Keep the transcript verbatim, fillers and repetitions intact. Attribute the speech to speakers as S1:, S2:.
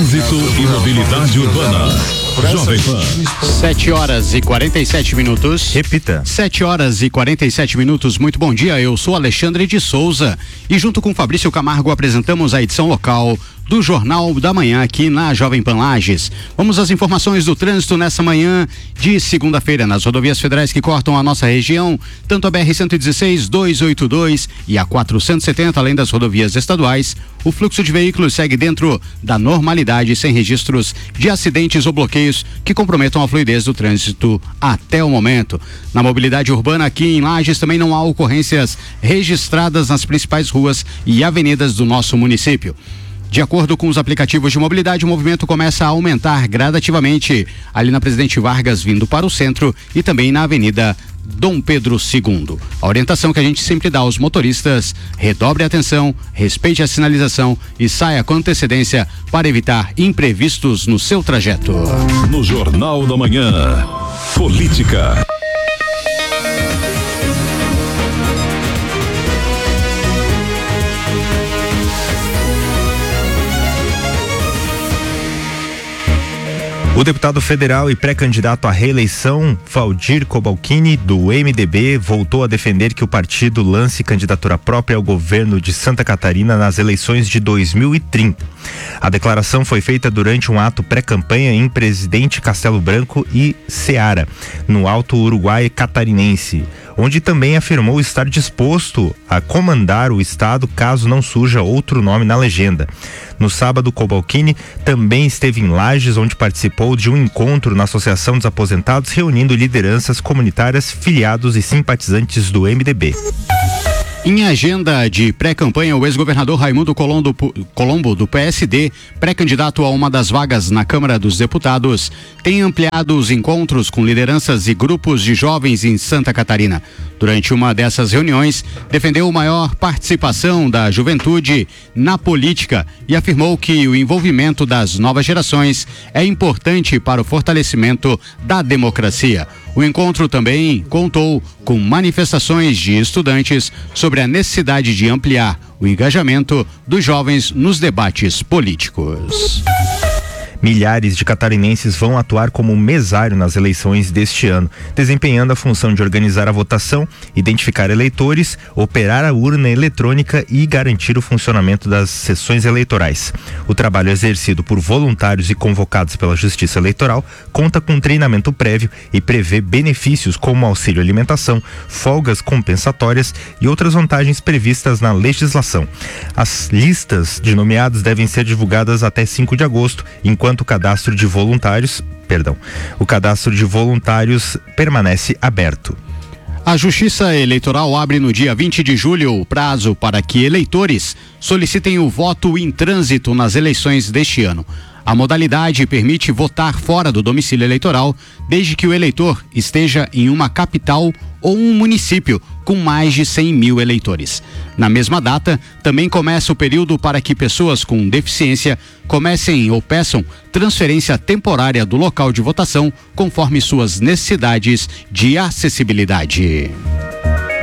S1: Trânsito e mobilidade urbana. Jovem Pan.
S2: sete horas e quarenta e sete minutos.
S3: Repita.
S2: sete horas e quarenta e sete minutos. Muito bom dia. Eu sou Alexandre de Souza e junto com Fabrício Camargo apresentamos a edição local do Jornal da Manhã aqui na Jovem Pan Lages. Vamos às informações do trânsito nessa manhã de segunda-feira nas rodovias federais que cortam a nossa região, tanto a B R cento e dezesseis, duzentos e oitenta e dois e a quatrocentos e setenta, além das rodovias estaduais. O fluxo de veículos segue dentro da normalidade, sem registros de acidentes ou bloqueios que comprometam a fluidez do trânsito até o momento. Na mobilidade urbana aqui em Lages também não há ocorrências registradas nas principais ruas e avenidas do nosso município. De acordo com os aplicativos de mobilidade, o movimento começa a aumentar gradativamente ali na Presidente Vargas vindo para o centro e também na Avenida Dom Pedro segundo. A orientação que a gente sempre dá aos motoristas: redobre a atenção, respeite a sinalização e saia com antecedência para evitar imprevistos no seu trajeto.
S1: No Jornal da Manhã, política.
S3: O deputado federal e pré-candidato à reeleição, Valdir Cobalcini, do M D B, voltou a defender que o partido lance candidatura própria ao governo de Santa Catarina nas eleições de dois mil e trinta. A declaração foi feita durante um ato pré-campanha em Presidente Castelo Branco e Ceará, no Alto Uruguai catarinense, onde também afirmou estar disposto a comandar o estado caso não surja outro nome na legenda. No sábado, Cobalcini também esteve em Lages, onde participou de um encontro na Associação dos Aposentados, reunindo lideranças comunitárias, filiados e simpatizantes do M D B.
S2: Em agenda de pré-campanha, o ex-governador Raimundo Colombo, Colombo, do P S D, pré-candidato a uma das vagas na Câmara dos Deputados, tem ampliado os encontros com lideranças e grupos de jovens em Santa Catarina. Durante uma dessas reuniões, defendeu maior participação da juventude na política e afirmou que o envolvimento das novas gerações é importante para o fortalecimento da democracia. O encontro também contou com manifestações de estudantes sobre a necessidade de ampliar o engajamento dos jovens nos debates políticos.
S3: Milhares de catarinenses vão atuar como mesário nas eleições deste ano, desempenhando a função de organizar a votação, identificar eleitores, operar a urna eletrônica e garantir o funcionamento das sessões eleitorais. O trabalho exercido por voluntários e convocados pela Justiça Eleitoral conta com treinamento prévio e prevê benefícios como auxílio alimentação, folgas compensatórias e outras vantagens previstas na legislação. As listas de nomeados devem ser divulgadas até cinco de agosto, enquanto o cadastro de voluntários, perdão, o cadastro de voluntários permanece aberto.
S2: A Justiça Eleitoral abre no dia vinte de julho o prazo para que eleitores solicitem o voto em trânsito nas eleições deste ano. A modalidade permite votar fora do domicílio eleitoral, desde que o eleitor esteja em uma capital ou um município com mais de cem mil eleitores. Na mesma data, também começa o período para que pessoas com deficiência comecem ou peçam transferência temporária do local de votação conforme suas necessidades de acessibilidade.